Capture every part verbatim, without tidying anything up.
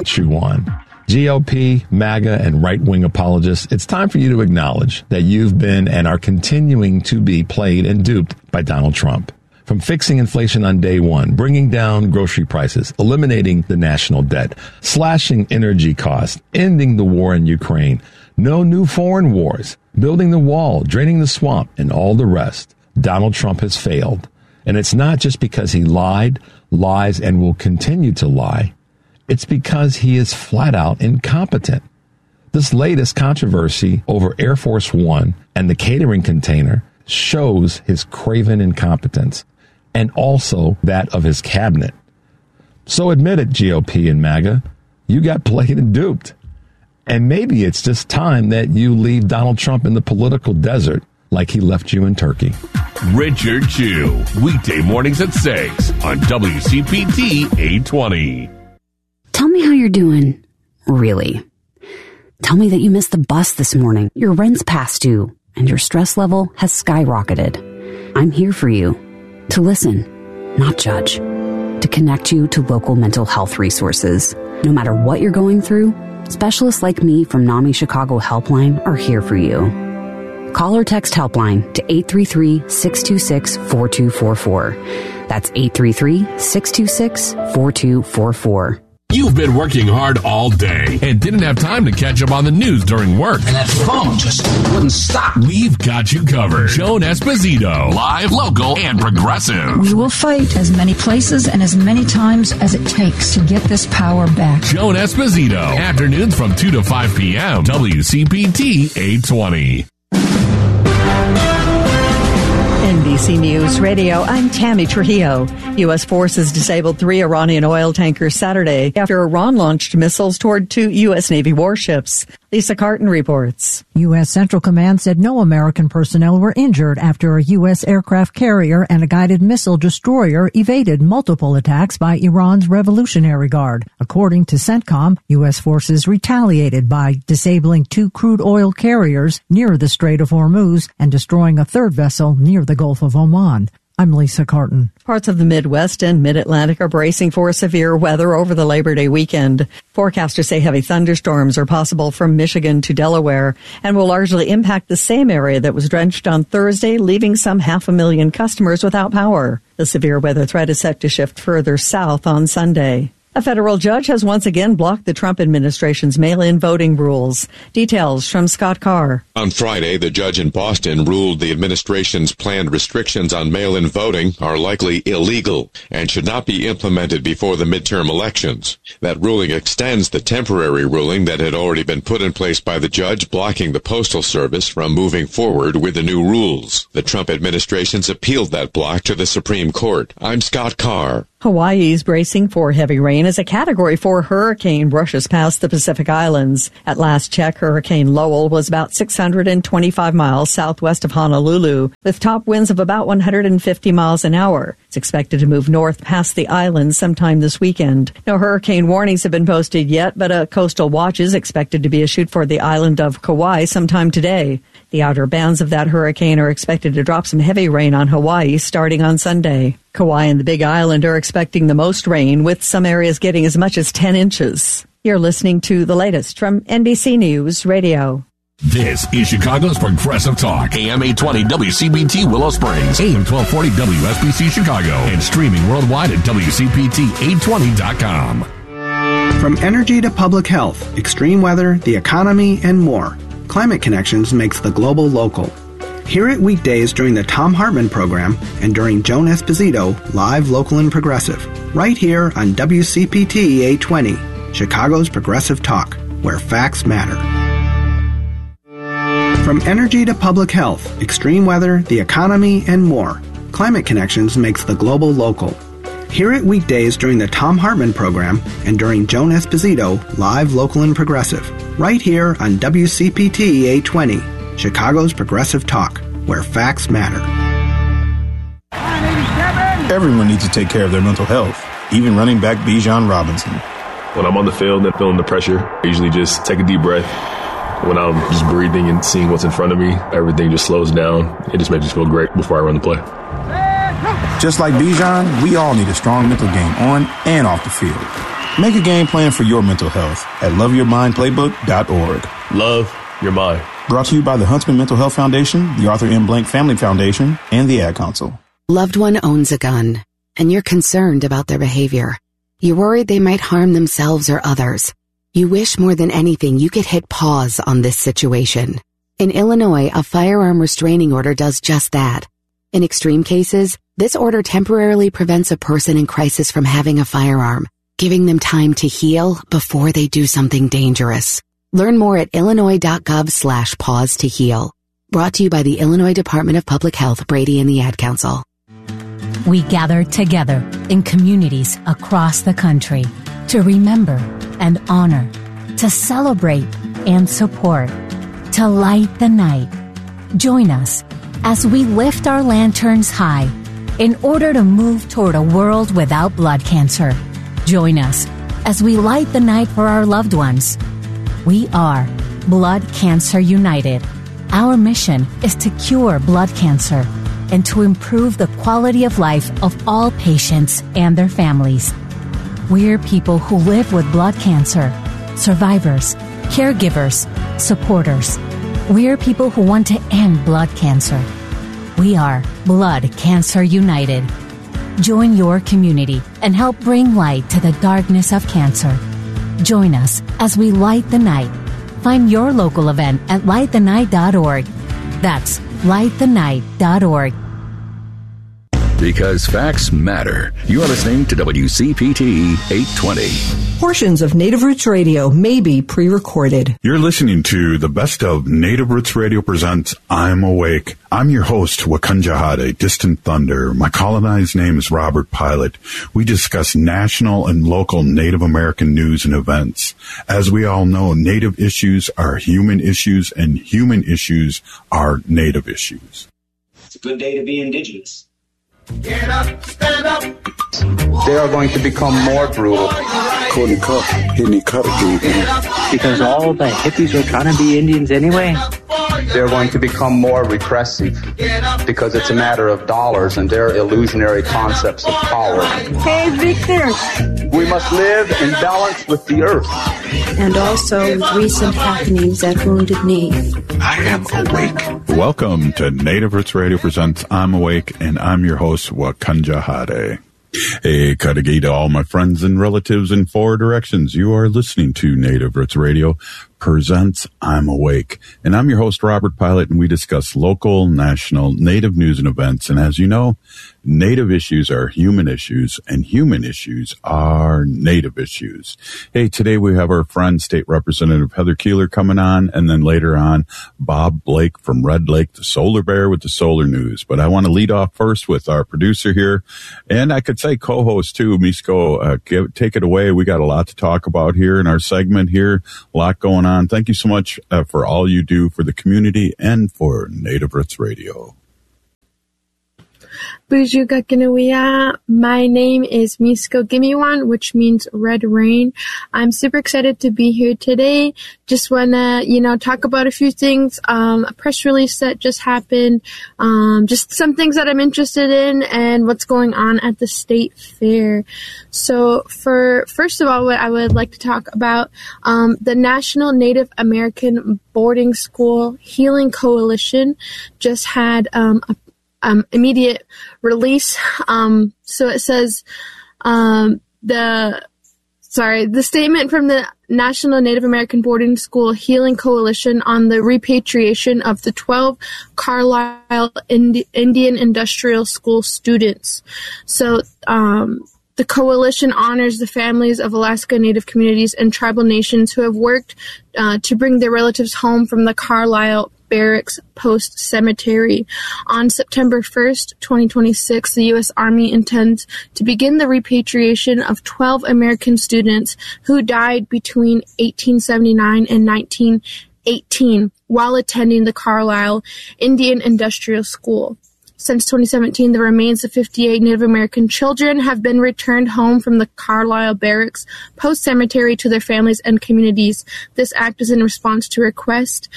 chew on. G O P, MAGA, and right-wing apologists, it's time for you to acknowledge that you've been and are continuing to be played and duped by Donald Trump. From fixing inflation on day one, bringing down grocery prices, eliminating the national debt, slashing energy costs, ending the war in Ukraine, no new foreign wars, building the wall, draining the swamp, and all the rest, Donald Trump has failed. And it's not just because he lied, lies, and will continue to lie. It's because he is flat out incompetent. This latest controversy over Air Force One and the catering container shows his craven incompetence and also that of his cabinet. So admit it, G O P and MAGA, you got played and duped. And maybe it's just time that you leave Donald Trump in the political desert like he left you in Turkey. Richard Chew, weekday mornings at six on W C P T eight twenty. Tell me how you're doing, really. Tell me that you missed the bus this morning, your rent's past due, and your stress level has skyrocketed. I'm here for you, to listen, not judge, to connect you to local mental health resources. No matter what you're going through, specialists like me from NAMI Chicago Helpline are here for you. Call or text Helpline to eight three three, six two six, four two four four. That's eight three three, six two six, four two four four. You've been working hard all day and didn't have time to catch up on the news during work. And that phone just wouldn't stop. We've got you covered. Joan Esposito, live, local, and progressive. We will fight as many places and as many times as it takes to get this power back. Joan Esposito, afternoons from two to five p.m. W C P T eight twenty. N B C News Radio, I'm Tammy Trujillo. U S forces disabled three Iranian oil tankers Saturday after Iran launched missiles toward two U S Navy warships. Lisa Carton reports. U S Central Command said no American personnel were injured after a U S aircraft carrier and a guided missile destroyer evaded multiple attacks by Iran's Revolutionary Guard. According to CENTCOM, U S forces retaliated by disabling two crude oil carriers near the Strait of Hormuz and destroying a third vessel near the Gulf of Oman. I'm Lisa Carton. Parts of the Midwest and Mid-Atlantic are bracing for severe weather over the Labor Day weekend. Forecasters say heavy thunderstorms are possible from Michigan to Delaware and will largely impact the same area that was drenched on Thursday, leaving some half a million customers without power. The severe weather threat is set to shift further south on Sunday. A federal judge has once again blocked the Trump administration's mail-in voting rules. Details from Scott Carr. On Friday, the judge in Boston ruled the administration's planned restrictions on mail-in voting are likely illegal and should not be implemented before the midterm elections. That ruling extends the temporary ruling that had already been put in place by the judge blocking the Postal Service from moving forward with the new rules. The Trump administration's appealed that block to the Supreme Court. I'm Scott Carr. Hawaii is bracing for heavy rain as a Category four hurricane brushes past the Pacific Islands. At last check, Hurricane Lowell was about six hundred twenty-five miles southwest of Honolulu, with top winds of about one hundred fifty miles an hour. It's expected to move north past the island sometime this weekend. No hurricane warnings have been posted yet, but a coastal watch is expected to be issued for the island of Kauai sometime today. The outer bands of that hurricane are expected to drop some heavy rain on Hawaii starting on Sunday. Kauai and the Big Island are expecting the most rain, with some areas getting as much as ten inches. You're listening to the latest from N B C News Radio. This is Chicago's Progressive Talk. A M eight twenty W C B T Willow Springs, A M twelve forty W S B C Chicago, and streaming worldwide at W C P T eight twenty dot com. From energy to public health, extreme weather, the economy, and more, Climate Connections makes the global local. Hear it weekdays during the Thom Hartmann program and during Joan Esposito, live, local, and progressive, right here on W C P T eight twenty, Chicago's Progressive Talk, where facts matter. From energy to public health, extreme weather, the economy, and more, Climate Connections makes the global local. Hear it weekdays during the Thom Hartmann program and during Joan Esposito, live, local, and progressive, right here on W C P T eight twenty, Chicago's Progressive Talk, where facts matter. Everyone needs to take care of their mental health, even running back Bijan Robinson. When I'm on the field and feeling the pressure, I usually just take a deep breath. When I'm just breathing and seeing what's in front of me, everything just slows down. It just makes me feel great before I run the play. Just like Bijan, we all need a strong mental game on and off the field. Make a game plan for your mental health at love your mind playbook dot org. Love your mind. Brought to you by the Huntsman Mental Health Foundation, the Arthur M. Blank Family Foundation, and the Ad Council. Loved one owns a gun, and you're concerned about their behavior. You're worried they might harm themselves or others. You wish more than anything you could hit pause on this situation. In Illinois, a firearm restraining order does just that. In extreme cases, this order temporarily prevents a person in crisis from having a firearm, giving them time to heal before they do something dangerous. Learn more at illinois.gov slash pause to heal. Brought to you by the Illinois Department of Public Health, Brady and the Ad Council. We gather together in communities across the country to remember and honor, to celebrate and support, to light the night. Join us as we lift our lanterns high in order to move toward a world without blood cancer. Join us as we light the night for our loved ones. We are Blood Cancer United. Our mission is to cure blood cancer and to improve the quality of life of all patients and their families. We're people who live with blood cancer, survivors, caregivers, supporters. We're people who want to end blood cancer. We are Blood Cancer United. Join your community and help bring light to the darkness of cancer. Join us as we light the night. Find your local event at light the night dot org. That's light the night dot org. Because facts matter. You are listening to W C P T eight twenty. Portions of Native Roots Radio may be pre-recorded. You're listening to the best of Native Roots Radio presents I'm Awake. I'm your host, Wakunjahade, Distant Thunder. My colonized name is Robert Pilot. We discuss national and local Native American news and events. As we all know, Native issues are human issues, and human issues are Native issues. It's a good day to be Indigenous. Get up, stand up. They are going to become more brutal. Because all the hippies were trying to be Indians anyway. They're going to become more repressive because it's a matter of dollars and their illusionary concepts of power. Hey, Victor. We must live in balance with the earth. And also with recent happenings at Wounded Knee. I am awake. Welcome to Native Roots Radio presents I'm Awake, and I'm your host, Wakunjahade. Hey, Kadagi to all my friends and relatives in four directions. You are listening to Native Roots Radio presents I'm Awake. And I'm your host, Robert Pilot, and we discuss local, national, Native news and events. And as you know, Native issues are human issues, and human issues are Native issues. Hey, today we have our friend, State Representative Heather Keeler coming on, and then later on, Bob Blake from Red Lake, the Solar Bear with the Solar News. But I want to lead off first with our producer here, and I could say co-host too, Misko. Uh, give, take it away. We got a lot to talk about here in our segment here, a lot going on. Thank you so much uh, for all you do for the community and for Native Roots Radio. Bujugakinuia. My name is Misko Gimiwan, which means red rain. I'm super excited to be here today. Just want to, you know, talk about a few things. Um, a press release that just happened. Um, just some things that I'm interested in and what's going on at the state fair. So for, first of all, what I would like to talk about, um, the National Native American Boarding School Healing Coalition just had, um, a Um, immediate release. Um, so it says, um, the, sorry, the statement from the National Native American Boarding School Healing Coalition on the repatriation of the twelve Carlisle Indi- Indian Industrial School students. So, um, the coalition honors the families of Alaska Native communities and tribal nations who have worked uh, to bring their relatives home from the Carlisle Barracks Post Cemetery. On September first, twenty twenty-six, the U S Army intends to begin the repatriation of twelve American students who died between eighteen seventy-nine and nineteen eighteen while attending the Carlisle Indian Industrial School. Since twenty seventeen, the remains of fifty-eight Native American children have been returned home from the Carlisle Barracks Post Cemetery to their families and communities. This act is in response to requests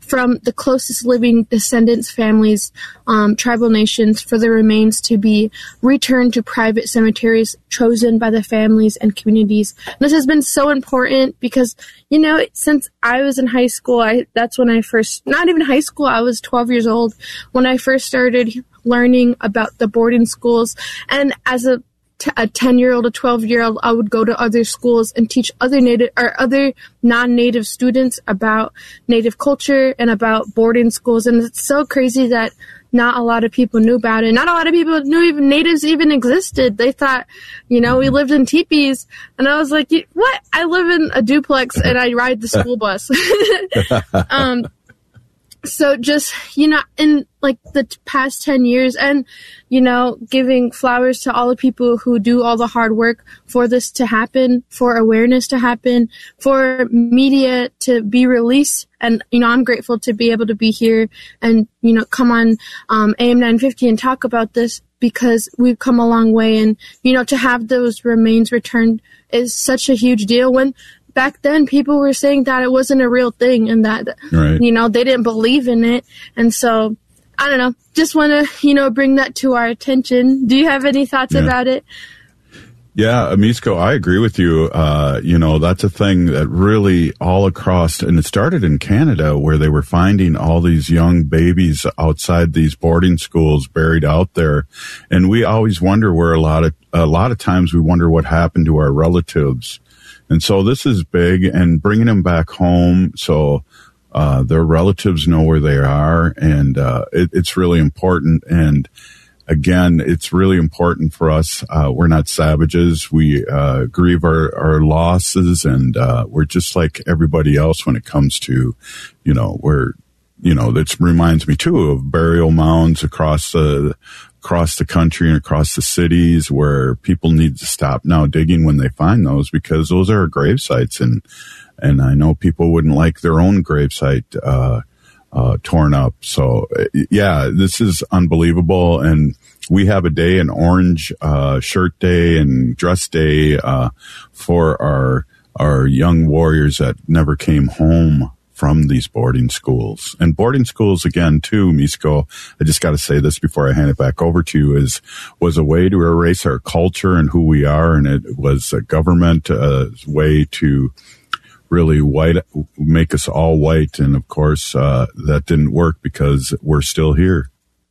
from the closest living descendants, families, um, tribal nations, for the remains to be returned to private cemeteries chosen by the families and communities. This has been so important because, you know, since I was in high school, I that's when I first, not even high school, I was twelve years old when I first started learning about the boarding schools. And as a a ten-year-old, a twelve-year-old, I would go to other schools and teach other native or other non-native students about native culture and about boarding schools. And it's so crazy that not a lot of people knew about it. Not a lot of people knew even natives even existed. They thought, you know, we lived in teepees. And I was like, what? I live in a duplex and I ride the school bus. um, So just, you know, in like the past ten years and, you know, giving flowers to all the people who do all the hard work for this to happen, for awareness to happen, for media to be released. And, you know, I'm grateful to be able to be here and, you know, come on um, A M nine fifty and talk about this because we've come a long way. And, you know, to have those remains returned is such a huge deal when back then people were saying that it wasn't a real thing and that, right. you know, they didn't believe in it. And so, I don't know, just want to, you know, bring that to our attention. Do you have any thoughts yeah. about it? Yeah, Misko, I agree with you. Uh, you know, that's a thing that really all across, and it started in Canada where they were finding all these young babies outside these boarding schools buried out there. And we always wonder where a lot of, a lot of times we wonder what happened to our relatives. And so this is big, and bringing them back home so uh, their relatives know where they are, and uh, it, it's really important. And again, it's really important for us. Uh, we're not savages. We uh, grieve our, our losses, and uh, we're just like everybody else when it comes to, you know, we're, you know, that reminds me too of burial mounds across the across the country and across the cities where people need to stop now digging when they find those, because those are grave sites. And, and I know people wouldn't like their own gravesite, uh, uh, torn up. So yeah, this is unbelievable. And we have a day, an orange, uh, shirt day and dress day, uh, for our, our young warriors that never came home from these boarding schools. And boarding schools, again, too, Misko, I just got to say this before I hand it back over to you, is was a way to erase our culture and who we are, and it was a government uh, way to really white make us all white. And, of course, uh, that didn't work because we're still here.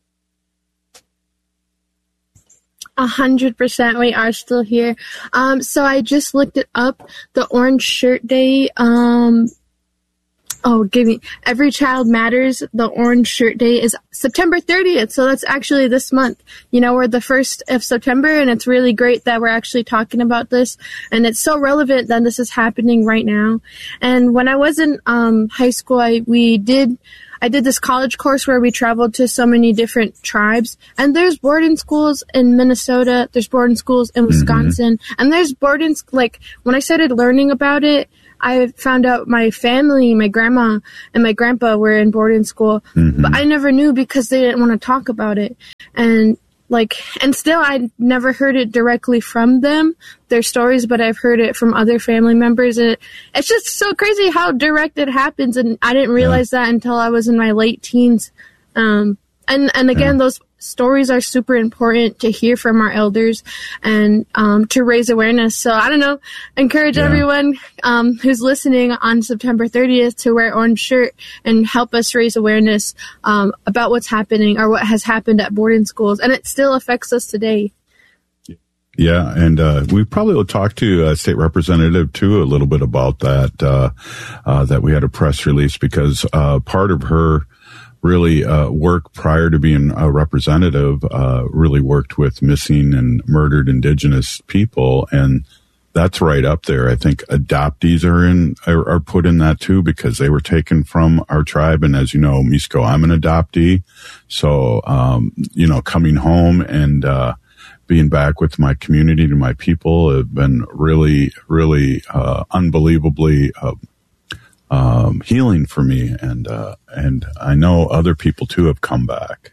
A hundred percent, we are still here. Um, so I just looked it up. The Orange Shirt Day, um, Oh, give me Every Child Matters. The Orange Shirt Day is September thirtieth. So that's actually this month. You know, we're the first of September, and it's really great that we're actually talking about this. And it's so relevant that this is happening right now. And when I was in um, high school, I, we did, I did this college course where we traveled to so many different tribes. And there's boarding schools in Minnesota. There's boarding schools in Wisconsin. Mm-hmm. And there's boarding, like, when I started learning about it, I found out my family, my grandma and my grandpa were in boarding school, mm-hmm. but I never knew because they didn't want to talk about it. And like, and still I never heard it directly from them, their stories, but I've heard it from other family members. And it, it's just so crazy how direct it happens. And I didn't realize yeah. that until I was in my late teens. Um, and, and again, yeah. those stories are super important to hear from our elders and um, to raise awareness. So I don't know, encourage yeah. everyone um, who's listening on September thirtieth to wear orange shirt and help us raise awareness um, about what's happening or what has happened at boarding schools. And it still affects us today. Yeah, and uh, we probably will talk to uh, State Representative, too, a little bit about that, uh, uh, that we had a press release because uh, part of her really uh, work prior to being a representative, uh, really worked with missing and murdered Indigenous people. And that's right up there. I think adoptees are in, are, are put in that too, because they were taken from our tribe. And as you know, Misko, I'm an adoptee. So, um, you know, coming home and, uh, being back with my community and my people have been really, really, uh, unbelievably, uh, Um, healing for me, and uh, and I know other people too have come back.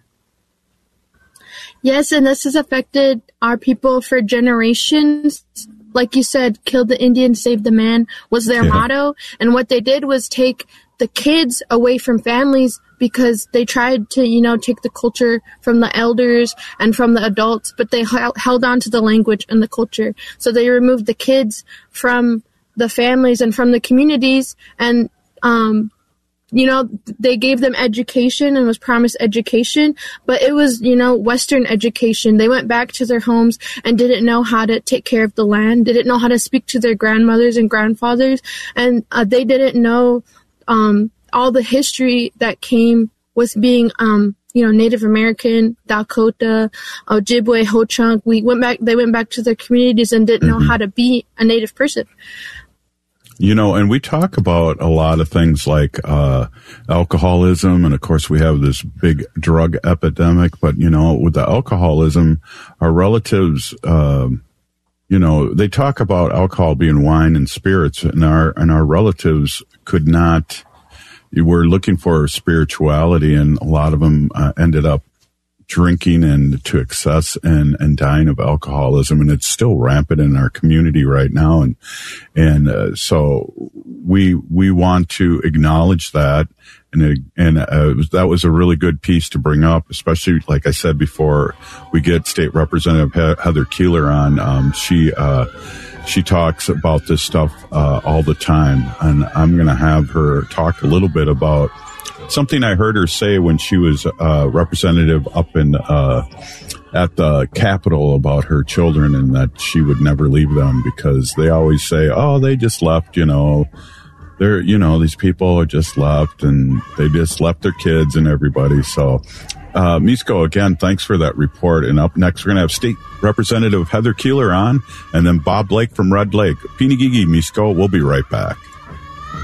Yes, and this has affected our people for generations. Like you said, kill the Indian, save the man was their yeah. motto. And what they did was take the kids away from families because they tried to, you know, take the culture from the elders and from the adults, but they h- held on to the language and the culture. So they removed the kids from the families and from the communities, and, um, you know, they gave them education and was promised education, but it was, you know, Western education. They went back to their homes and didn't know how to take care of the land, didn't know how to speak to their grandmothers and grandfathers, and uh, they didn't know um, all the history that came with being, um, you know, Native American, Dakota, Ojibwe, Ho-Chunk. We went back, they went back to their communities and didn't know mm-hmm. how to be a Native person. You know, and we talk about a lot of things like uh alcoholism, and of course we have this big drug epidemic, but, you know, with the alcoholism, our relatives, um, you know, they talk about alcohol being wine and spirits, and our, and our relatives could not, were looking for spirituality, and a lot of them uh, ended up drinking and to excess and, and dying of alcoholism. And it's still rampant in our community right now. And, and, uh, so we, we want to acknowledge that. And, and, uh, that was a really good piece to bring up, especially, like I said before, we get State Representative Heather Keeler on. Um, she, uh, she talks about this stuff, uh, all the time. And I'm going to have her talk a little bit about something I heard her say when she was uh, representative up in uh, at the Capitol about her children, and that she would never leave them because they always say, "Oh, they just left," you know. They're, you know, these people are just left, and they just left their kids and everybody. So, uh, Misko, again, thanks for that report. And up next, we're going to have State Representative Heather Keeler on, and then Bob Lake from Red Lake. Pinigigi, Misko, we'll be right back.